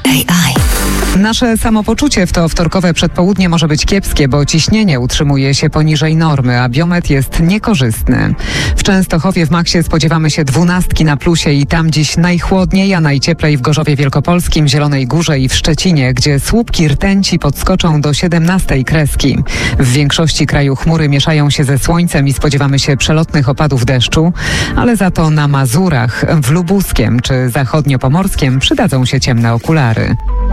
AI. Nasze samopoczucie w to wtorkowe przedpołudnie może być kiepskie, bo ciśnienie utrzymuje się poniżej normy, a biometr jest niekorzystny. W Częstochowie w Maksie spodziewamy się 12 na plusie i tam dziś najchłodniej, a najcieplej w Gorzowie Wielkopolskim, Zielonej Górze i w Szczecinie, gdzie słupki rtęci podskoczą do 17 kreski. W większości kraju chmury mieszają się ze słońcem i spodziewamy się przelotnych opadów deszczu, ale za to na Mazurach, w Lubuskiem czy zachodniopomorskiem przydadzą się ciemne okulary.